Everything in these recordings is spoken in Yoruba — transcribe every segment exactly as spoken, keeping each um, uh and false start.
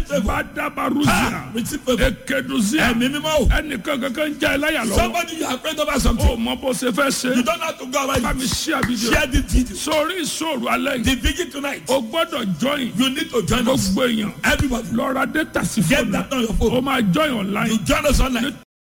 favor. Badabaruzia. Receive favor. Ekeduzia. Ẹ̀mí mímọ́. Ẹnìkan kankan jẹ́ ẹlẹ́yà lọ́wọ́. Somebody you are afraid over something. O mọ bó ṣe fẹ́ ṣe. You don't have to go Bá about mi it. share video. Share this video. Sórí ìṣòro alẹ́ The yìí. vigil tonight. O gbọ́dọ̀ join. You need to join us. Gbogbo èèyàn. Everybody. Lọ ra data sí Get fóònù. that on your O phone. máa join online. You join us online.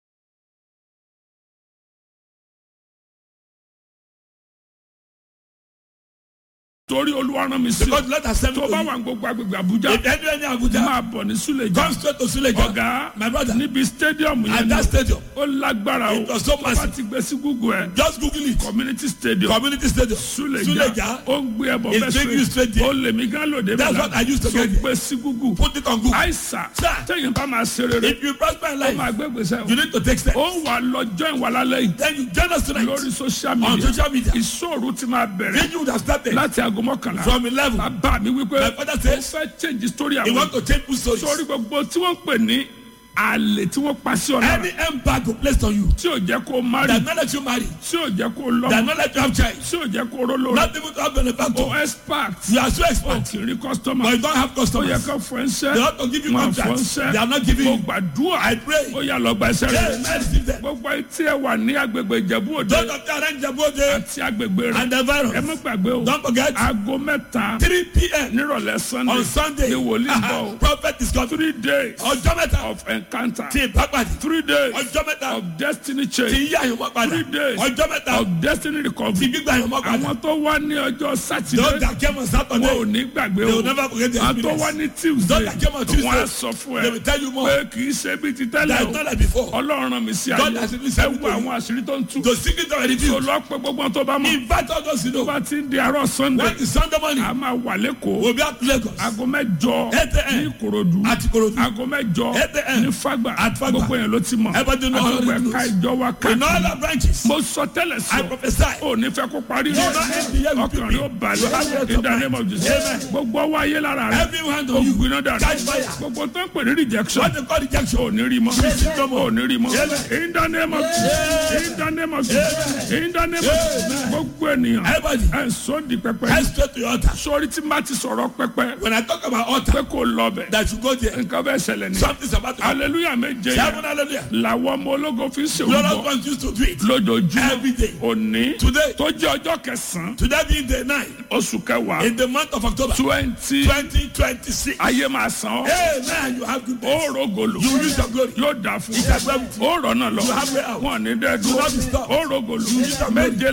Torí Olúwa rán mi sí. Because let us send Tó to bá you. wà gbogbo agbègbè Abuja. If any any Abuja, Máa bọ̀ ní Suleja. come straight to Suleja. Ọ̀gá My brother. níbi stadium At yẹn that ni. stadium. Ó lágbára o. It was so Tó bá massive. ti gbé sí Google ẹ̀. Just Google it. Community stadium. Community stadium. Suleja. Suleja. Ó ń gbé ẹbọ It's taking you straight there. Ó lè mí gán lòdì. That's what I used to So get. gbé sí Google. Put it on Google. Àìsà. Sir. Tẹ̀yìn bá máa ṣe rere. If you prosper in Ó life, máa gbé gbèsè. you need to take steps. Ó wà lọ join wà lálẹ́ yìí. Then you join us tonight Lórí social on media. social media. Ìṣòro ti máa bẹ̀rẹ̀. Vigil would have started Láti aago mọ́kànlá. from eleven. Bàbá mi wípé. My father Ó says fẹ́ change story he àwọn. want to change people's stories. Sórí gbogbo tí wọ́n ń pè ní àlè tí wọ́n pa sí ọ̀nà. Any embargo placed on you Tí ò jẹ́ kó marry. that not let you marry, Tí ò jẹ́ kó lọ. that not let you have child, Tí ò jẹ́ kó ró lórí. not even to have benefactor. O expert. You are so expert, Ti rí customer. but you don't have Ó yẹ customers. ká fún ẹsẹ̀. They want to give you Wọ́n fún contracts. ẹsẹ̀. They are not giving Mo you. gbàdúrà. I pray. Ó yà lọ gba ẹsẹ̀ Hey, rẹ̀. man, receive them. Gbogbo etí ẹ wà ní agbègbè Ìjẹ̀bú Òde. Don't have to arrange the body Àti agbègbè rẹ̀. and the Ẹ virus. má gbàgbé o. Don't forget, Aago mẹ́ta three p.m. nírọ̀lẹ́ Sunday. on Sunday, Ni wòlíì ń bọ̀ o. prophet is coming. Three days Ọjọ́ mẹ́ta of encounter. tí ìbápadì. Three days Ọjọ́ mẹ́ta of destiny tí change. yíyá àyànmọ́ padà. Three days Ọjọ́ mẹ́ta of destiny tí recovery. gbígbà àyànmọ́ padà. Àwọn tó wá ní ọjọ́ Those Sátidé. that came on Wọn ò Saturday, ní gbàgbé they o. will never forget the Àwọn tó wá experience. ní Those Tuesday. that came on Wọ́n á Tuesday, sọ fún they ẹ will tell you more. pé kì í ṣe bí ti That tẹ́lẹ̀ is o. not like before. Ọlọ́run rán mi sí God ayé. has really Ẹ said wo àwọn àṣírí tó ń tú. The secret of the Tó revealed. lọ́pẹ́ gbogbo tó bá mọ̀. Invite all those you Tó know. bá ti ń di àárọ̀ Sunday. When is Sunday morning? A máa wà lẹ́kọ̀ọ́. We'll be at Lagos. Aago mẹ́jọ eight a.m. ní Ìkòròdú. Àti Ìkòròdú. Aago mẹ́jọ eight a.m. ní Fágbà. At Fagba. Gbogbo yẹn ló ti mọ̀. Everybody know how Àti it gbogbo ẹ̀ka ìjọ wa In all káàkiri. our branches, Mo sọ tẹ́lẹ̀ I sọ. prophesy. O ní fẹ́ kó parí You don't end the year with ọkàn people. yóò You balẹ̀ have your in the name of Jesus. Amen. Gbogbo ọwọ́ ayé lára rẹ̀. Every hand O on you. gbiná dànù. Catch fire. Gbogbo tó ń pè ní rejection. What they call rejection. O ní rí mọ́. O ní rí mọ́. Amen. In the name of Jesus. In the name of Jesus. In the name of Jesus. Gbogbo ènìyàn. Everybody, Ẹ sọ di pẹpẹ. head straight to your altar. Sọrí tí n bá ti sọ̀rọ̀ pẹpẹ. When I talk about altar, Pé kò lọ bẹ̀. that you go there, Nǹkan bẹ́ẹ̀ ṣẹlẹ̀ ni. something's about to happen. Hallelujah méje Seven yẹn. hallelujah. Làwọn ọmọ ológo fi ń ṣe Glorious òwúbọ̀. ones used to do it. Lójoojúmọ́. Every day. Òní. Today, Tó jẹ́ ọjọ́ kẹsàn-án. today being the nine, Oṣù kẹwàá. in the month of October, Twenty. twenty twenty-six. Ayé máa san ọ́. Amen. You have good Ó days. rògòlò. You use your glory. Yóò dà fún It has well with you. ọ. Ó rọ̀nà lọ. You have way out. Wọ́n ní dẹ́ẹ̀dúró. You have to stop. Ó rògòlò. You use your glory. Méje